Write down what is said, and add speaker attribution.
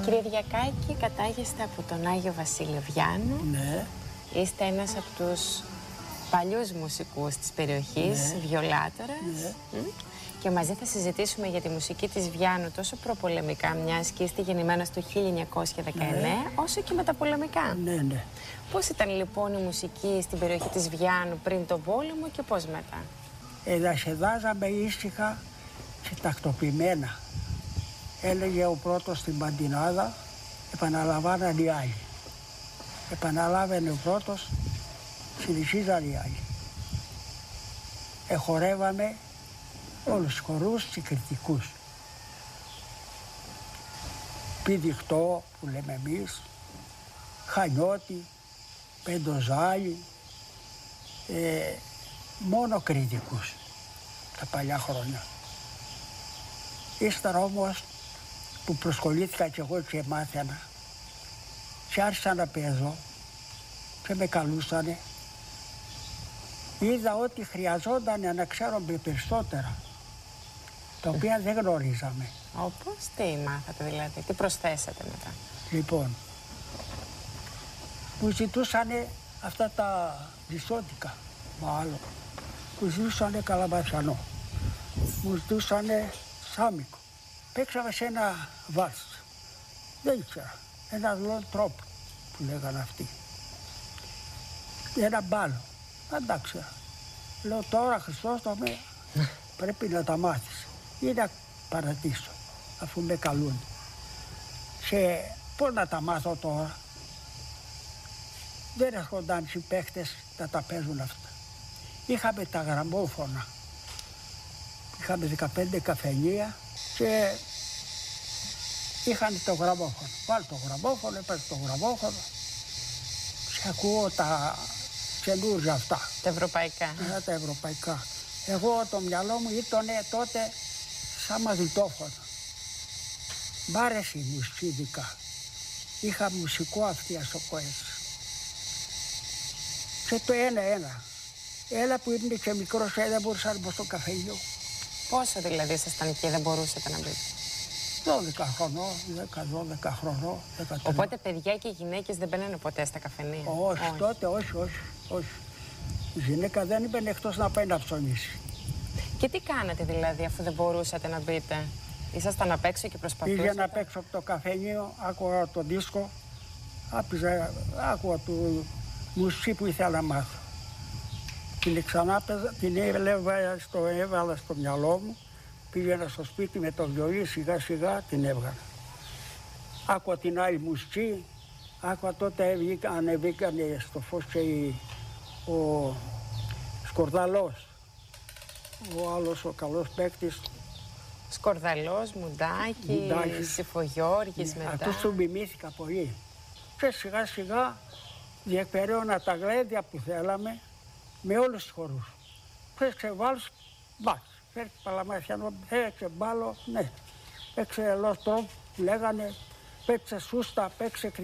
Speaker 1: Κύριε Διακάκη, κατάγεστε από τον Άγιο Βασίλειο Βιάνου.
Speaker 2: Ναι.
Speaker 1: Είστε ένας από τους παλιούς μουσικούς της περιοχής, βιολάτορας.
Speaker 2: Ναι.
Speaker 1: Και μαζί θα συζητήσουμε για τη μουσική της Βιάνου τόσο προπολεμικά, μιας και είστε γεννημένος το 1919, όσο και μεταπολεμικά.
Speaker 2: Ναι, ναι.
Speaker 1: Πώς ήταν λοιπόν η μουσική στην περιοχή της Βιάνου πριν τον πόλεμο και πώς μετά?
Speaker 2: Εδασεδάζαμε ήσυχα και τακτοποιημένα. Έλεγε ο πρώτος στην παντινάδα, επαναλαμβάναν οι άλλοι. Επαναλάβαινε ο πρώτος, συνεχίζαν οι άλλοι. Εχορεύαμε όλους τους χορούς και κριτικούς. Πηδιχτό που λέμε εμείς, Χανιώτη, Πεντοζάλη, μόνο κριτικούς τα παλιά χρόνια. Ύστερα όμως που προσκολήθηκα κι εγώ και μάθαινα και άρχισα να παίζω και με καλούσανε, είδα ότι χρειαζόταν να ξέρουμε περισσότερα, τα οποία δεν γνωρίζαμε.
Speaker 1: Όπως, τι μάθατε δηλαδή, τι προσθέσατε μετά?
Speaker 2: Λοιπόν, μου ζητούσανε αυτά τα δισότικα, μάλλον, μου ζητούσανε καλαμπαθιανό, μου ζητούσανε σάμικο. Παίξαμε σε ένα βάλς, δεν ήξερα, ένα λόγο τρόπο που λέγανε αυτοί. Ένα μπάλο, δεν τα ξέρα. Λέω τώρα Χριστόστομε πρέπει να τα μάθεις ή να παρατήσω αφού με καλούν. Και πώς να τα μάθω τώρα? Δεν έρχονταν οι παίχτες να τα παίζουν αυτά. Είχαμε τα γραμμόφωνα. Είχαμε 15 καφενεία και είχαν το γραμμόφωνο. Βάλει το γραμμόφωνο, έπαιζε το γραμμόφωνο και ακούω τα καινούργια αυτά.
Speaker 1: Τα ευρωπαϊκά.
Speaker 2: Τα ευρωπαϊκά. Εγώ το μυαλό μου ήταν τότε σαν μαγνητόφωνο. Μ' άρεσε η μουσική ειδικά. Είχα μουσικό αυτιασοκό έτσι. Και το ένα. Έλα που ήμουν και μικρός, δεν μπορούσα να μπω στο καφενείο.
Speaker 1: Πόσο δηλαδή ήσασταν και δεν μπορούσατε να μπείτε?
Speaker 2: 12 χρονών, 10-12 χρονών, 13.
Speaker 1: Οπότε παιδιά και γυναίκες δεν μπαίνανε ποτέ στα καφενεία?
Speaker 2: Όχι, τότε όχι. Η γυναίκα δεν έμπαινε εκτός να πάει να ψωνίσει.
Speaker 1: Και τι κάνατε δηλαδή αφού δεν μπορούσατε να μπείτε? Ήσασταν απ' έξω και προσπαθούσατε?
Speaker 2: Πήγα να παίξω από το καφενείο, άκουγα το δίσκο, άκουγα του μουσική που ήθελα να μάθω. Την έβαλα στο μυαλό μου, πήγαινα στο σπίτι με το βιολί, σιγά σιγά την έβγαλα. Άκουγα την άλλη μουσική, άκουγα τότε ανεβήκανε στο φως και ο Σκορδαλός, ο άλλος ο καλός παίκτης.
Speaker 1: Σκορδαλός, Μουντάκης, Συφογιώργης μετά.
Speaker 2: Αυτούς του μιμήθηκα πολύ. Και σιγά σιγά διεκπαιρέωνα τα γλέντια που θέλαμε με όλους τους χορούς. Παίξε βάλς, μπας. Παίξε παλαμαθιανό, παίξε μπάλο, ναι. Παίξε λόστρο που λέγανε, παίξε σούστα, παίξε